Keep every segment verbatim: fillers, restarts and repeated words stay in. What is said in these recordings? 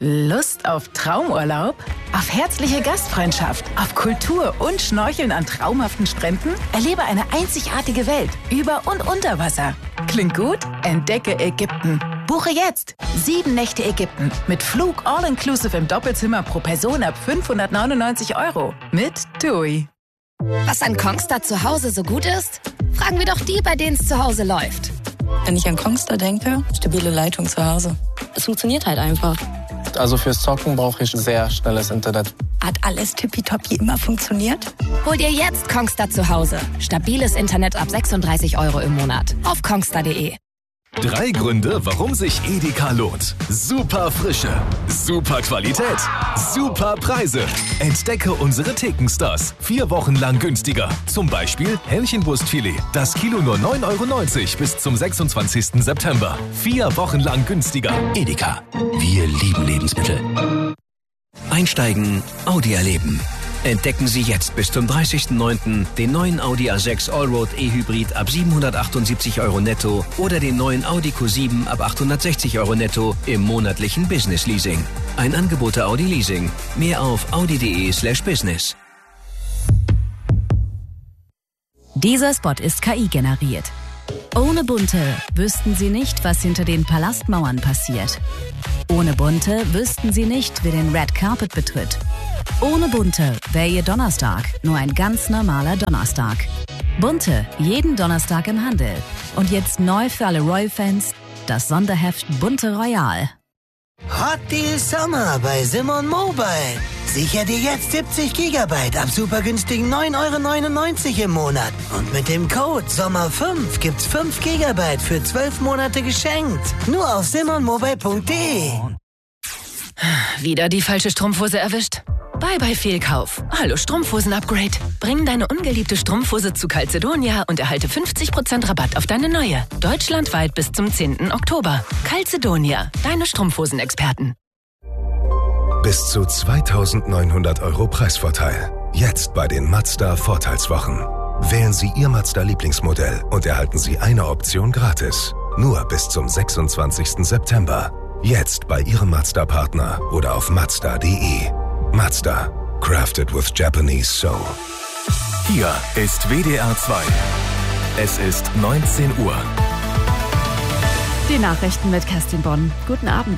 Lust auf Traumurlaub? Auf herzliche Gastfreundschaft? Auf Kultur und Schnorcheln an traumhaften Stränden? Erlebe eine einzigartige Welt über und unter Wasser. Klingt gut? Entdecke Ägypten. Buche jetzt sieben Nächte Ägypten mit Flug all-inclusive im Doppelzimmer pro Person ab fünfhundertneunundneunzig Euro mit TUI. Was an Kongstar zu Hause so gut ist? Fragen wir doch die, bei denen es zu Hause läuft. Wenn ich an Kongstar denke, stabile Leitung zu Hause. Es funktioniert halt einfach. Also fürs Zocken brauche ich sehr schnelles Internet. Hat alles tippitoppi immer funktioniert? Hol dir jetzt Kongstar zu Hause. Stabiles Internet ab sechsunddreißig Euro im Monat. Auf kongstar punkt de. Drei Gründe, warum sich Edeka lohnt. Super Frische, super Qualität, super Preise. Entdecke unsere Thekenstars. Vier Wochen lang günstiger. Zum Beispiel Hähnchenbrustfilet. Das Kilo nur neun Euro neunzig bis zum sechsundzwanzigsten September. Vier Wochen lang günstiger. Edeka. Wir lieben Lebensmittel. Einsteigen, Audi erleben. Entdecken Sie jetzt bis zum dreißigsten neunten den neuen Audi A sechs Allroad E-Hybrid ab siebenhundertachtundsiebzig Euro netto oder den neuen Audi Q sieben ab achthundertsechzig Euro netto im monatlichen Business Leasing. Ein Angebot der Audi Leasing. Mehr auf audi punkt de slash business. Dieser Spot ist K I generiert. Ohne Bunte wüssten Sie nicht, was hinter den Palastmauern passiert. Ohne Bunte wüssten Sie nicht, wer den Red Carpet betritt. Ohne Bunte wäre Ihr Donnerstag nur ein ganz normaler Donnerstag. Bunte, jeden Donnerstag im Handel. Und jetzt neu für alle Royal-Fans, das Sonderheft Bunte Royal. Hot Deal Sommer bei Simon Mobile. Sicher dir jetzt siebzig Gigabyte ab super günstigen neun Euro neunundneunzig im Monat. Und mit dem Code Sommer fünf gibt's fünf Gigabyte für zwölf Monate geschenkt. Nur auf simon mobile punkt de. Wieder die falsche Strumpfhose erwischt? Bye bye Fehlkauf. Hallo Strumpfhosen-Upgrade. Bring deine ungeliebte Strumpfhose zu Calzedonia und erhalte fünfzig Prozent Rabatt auf deine neue. Deutschlandweit bis zum zehnten Oktober. Calzedonia, deine Strumpfhosen-Experten. Bis zu zweitausendneunhundert Euro Preisvorteil. Jetzt bei den Mazda Vorteilswochen. Wählen Sie Ihr Mazda-Lieblingsmodell und erhalten Sie eine Option gratis. Nur bis zum sechsundzwanzigsten September. Jetzt bei Ihrem Mazda-Partner oder auf mazda punkt de. Mazda. Crafted with Japanese Soul. Hier ist W D R zwei. Es ist neunzehn Uhr. Die Nachrichten mit Kerstin Bonn. Guten Abend.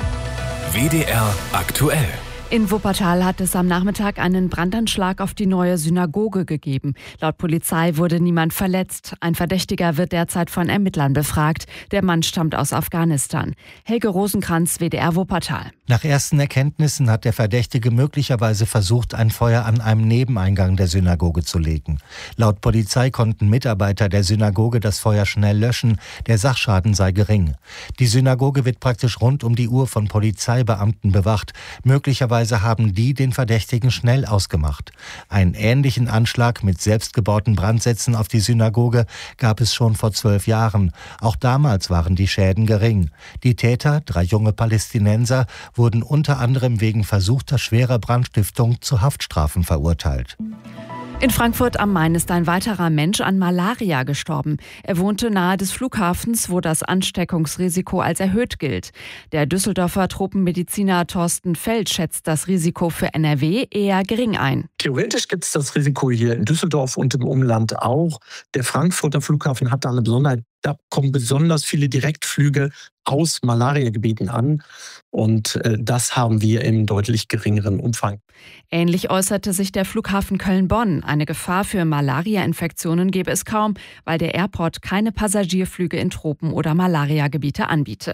W D R aktuell. In Wuppertal hat es am Nachmittag einen Brandanschlag auf die neue Synagoge gegeben. Laut Polizei wurde niemand verletzt. Ein Verdächtiger wird derzeit von Ermittlern befragt. Der Mann stammt aus Afghanistan. Helge Rosenkranz, W D R Wuppertal. Nach ersten Erkenntnissen hat der Verdächtige möglicherweise versucht, ein Feuer an einem Nebeneingang der Synagoge zu legen. Laut Polizei konnten Mitarbeiter der Synagoge das Feuer schnell löschen. Der Sachschaden sei gering. Die Synagoge wird praktisch rund um die Uhr von Polizeibeamten bewacht. Möglicherweise haben die den Verdächtigen schnell ausgemacht. Einen ähnlichen Anschlag mit selbstgebauten Brandsätzen auf die Synagoge gab es schon vor zwölf Jahren. Auch damals waren die Schäden gering. Die Täter, drei junge Palästinenser, wurden unter anderem wegen versuchter schwerer Brandstiftung zu Haftstrafen verurteilt. In Frankfurt am Main ist ein weiterer Mensch an Malaria gestorben. Er wohnte nahe des Flughafens, wo das Ansteckungsrisiko als erhöht gilt. Der Düsseldorfer Tropenmediziner Thorsten Feld schätzt das Risiko für N R W eher gering ein. Theoretisch gibt es das Risiko hier in Düsseldorf und im Umland auch. Der Frankfurter Flughafen hat da eine Besonderheit. Da kommen besonders viele Direktflüge aus Malariagebieten an. Und äh, das haben wir im deutlich geringeren Umfang. Ähnlich äußerte sich der Flughafen Köln-Bonn. Eine Gefahr für Malaria-Infektionen gäbe es kaum, weil der Airport keine Passagierflüge in Tropen- oder Malariagebiete anbiete.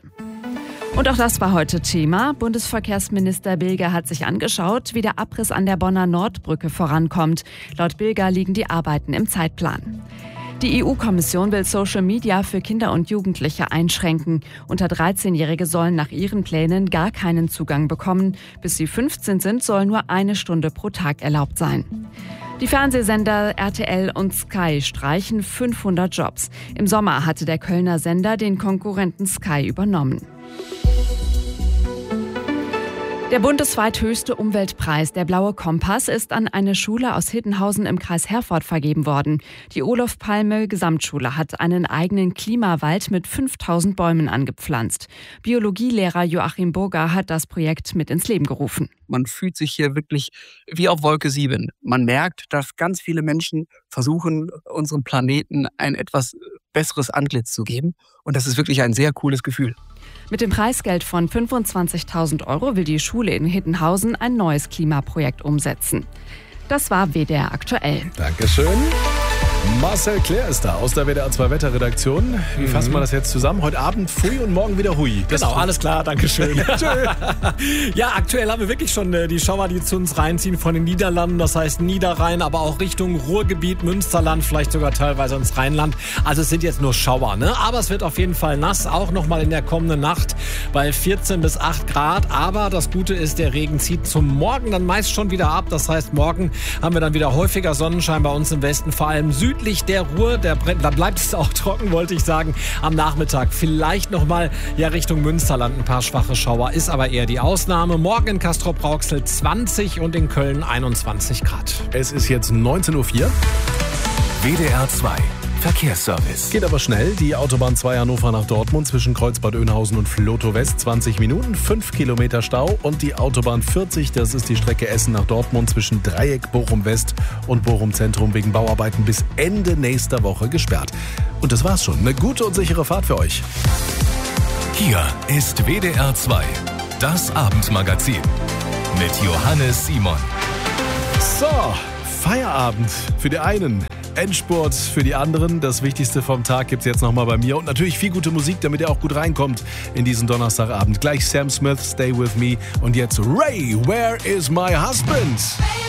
Und auch das war heute Thema. Bundesverkehrsminister Bilger hat sich angeschaut, wie der Abriss an der Bonner Nordbrücke vorankommt. Laut Bilger liegen die Arbeiten im Zeitplan. Die E U-Kommission will Social Media für Kinder und Jugendliche einschränken. Unter dreizehnjährige sollen nach ihren Plänen gar keinen Zugang bekommen. Bis sie fünfzehn sind, soll nur eine Stunde pro Tag erlaubt sein. Die Fernsehsender R T L und Sky streichen fünfhundert Jobs. Im Sommer hatte der Kölner Sender den Konkurrenten Sky übernommen. Der bundesweit höchste Umweltpreis, der Blaue Kompass, ist an eine Schule aus Hittenhausen im Kreis Herford vergeben worden. Die Olof Palme Gesamtschule hat einen eigenen Klimawald mit fünftausend Bäumen angepflanzt. Biologielehrer Joachim Burger hat das Projekt mit ins Leben gerufen. Man fühlt sich hier wirklich wie auf Wolke sieben. Man merkt, dass ganz viele Menschen versuchen, unserem Planeten ein etwas besseres Antlitz zu geben. Und das ist wirklich ein sehr cooles Gefühl. Mit dem Preisgeld von fünfundzwanzigtausend Euro will die Schule in Hittenhausen ein neues Klimaprojekt umsetzen. Das war W D R aktuell. Dankeschön. Marcel Claire ist da aus der W D R zwei Wetterredaktion. Wie mhm. fassen wir das jetzt zusammen? Heute Abend Pfui und morgen wieder Hui. Das genau, alles klar, danke schön. Ja, aktuell haben wir wirklich schon äh, die Schauer, die zu uns reinziehen von den Niederlanden. Das heißt Niederrhein, aber auch Richtung Ruhrgebiet, Münsterland, vielleicht sogar teilweise ins Rheinland. Also es sind jetzt nur Schauer, ne? Aber es wird auf jeden Fall nass, auch nochmal in der kommenden Nacht bei vierzehn bis acht Grad. Aber das Gute ist, der Regen zieht zum Morgen dann meist schon wieder ab. Das heißt, morgen haben wir dann wieder häufiger Sonnenschein bei uns im Westen, vor allem südlich der Ruhr, der, da bleibt es auch trocken, wollte ich sagen, am Nachmittag. Vielleicht nochmal ja, Richtung Münsterland ein paar schwache Schauer, ist aber eher die Ausnahme. Morgen in Castrop-Rauxel zwanzig und in Köln einundzwanzig Grad. Es ist jetzt neunzehn Uhr vier. W D R zwei Verkehrsservice. Geht aber schnell. Die Autobahn zwei Hannover nach Dortmund zwischen Kreuzbad Oeynhausen und Flotow West zwanzig Minuten, fünf Kilometer Stau. Und die Autobahn vierzig, das ist die Strecke Essen nach Dortmund zwischen Dreieck Bochum West und Bochum Zentrum wegen Bauarbeiten bis Ende nächster Woche gesperrt. Und das war's schon. Eine gute und sichere Fahrt für euch. Hier ist W D R zwei, das Abendmagazin mit Johannes Simon. So, Feierabend für die einen. Endspurt für die anderen. Das Wichtigste vom Tag gibt's jetzt nochmal bei mir. Und natürlich viel gute Musik, damit ihr auch gut reinkommt in diesen Donnerstagabend. Gleich Sam Smith, Stay With Me. Und jetzt Ray, Where Is My Husband?